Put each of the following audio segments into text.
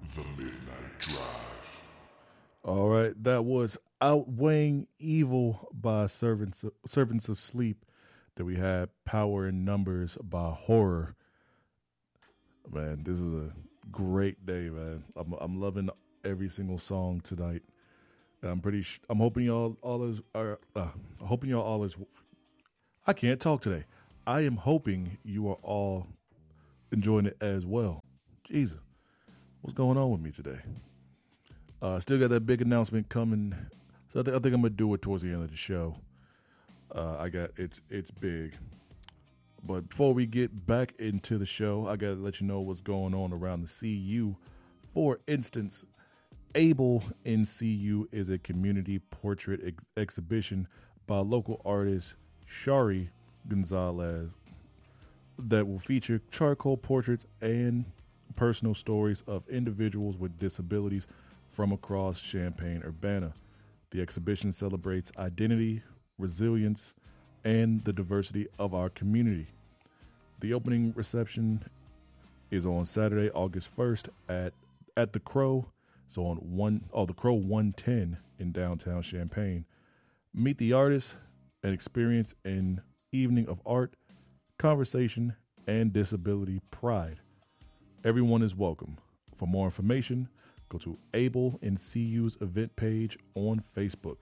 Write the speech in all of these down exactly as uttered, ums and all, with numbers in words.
The Midnight Drive. All right, that was Outweighing Evil by Servants of, Servants of Sleep. That we had Power in Numbers by Horror. Man, this is a great day, man. I'm I'm loving every single song tonight. And I'm pretty. Sh- I'm hoping y'all all is. Are, uh, I'm hoping y'all all is. I can't talk today. I am hoping you are all enjoying it as well. Jesus, what's going on with me today? Uh, still got that big announcement coming, so I, th- I think I'm gonna do it towards the end of the show. Uh, I got it's it's big, but before we get back into the show, I gotta let you know what's going on around the C U. For instance, Able in C U is a community portrait ex- exhibition by local artist Shari Gonzalez that will feature charcoal portraits and personal stories of individuals with disabilities from across Champaign-Urbana. The exhibition celebrates identity, resilience, and the diversity of our community. The opening reception is on Saturday, August first at at the Crow. So on one oh the Crow one ten in downtown Champaign. Meet the artists and experience an evening of art, conversation, and disability pride. Everyone is welcome. For more information, go to Able in C U's event page on Facebook.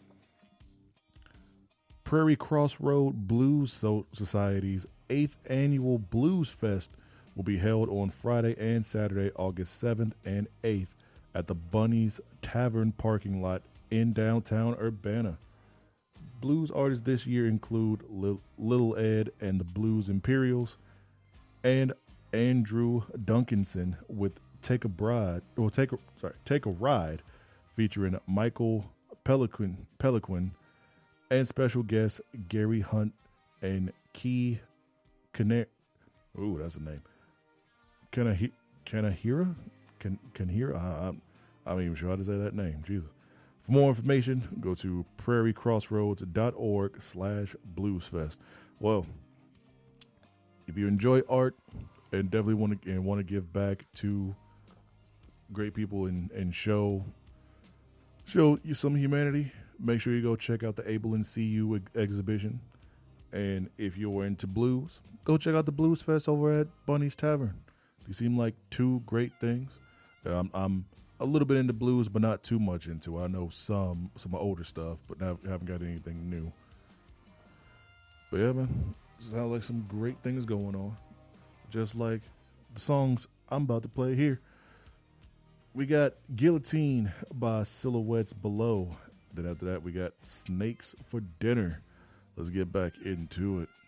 Prairie Crossroad Blues Society's eighth annual Blues Fest will be held on Friday and Saturday, August seventh and eighth at the Bunny's Tavern parking lot in downtown Urbana. Blues artists this year include Lil- Little Ed and the Blues Imperials and Andrew Duncanson with Take a Bride or Take a sorry Take a Ride, featuring Michael Peliquin Peliquin and special guests Gary Hunt and Key Cana- Ooh, that's a name. Kanahira? Kanahira? Can Kanahira? I, I'm, I'm not even sure how to say that name. Jesus. For more information, go to prairiecrossroads.org slash bluesfest. Well, if you enjoy art and definitely want to and want to give back to great people and, and show show you some humanity, make sure you go check out the Able in C U ex- exhibition. And if you're into blues, go check out the Blues Fest over at Bunny's Tavern. These seem like two great things. Um, I'm a little bit into blues, but not too much into it. I know some some older stuff, but I haven't got anything new. But yeah, man, sounds like some great things going on. Just like the songs I'm about to play here. We got Guillotine by Silhouettes Below. Then after that, we got Snakes for Dinner. Let's get back into it.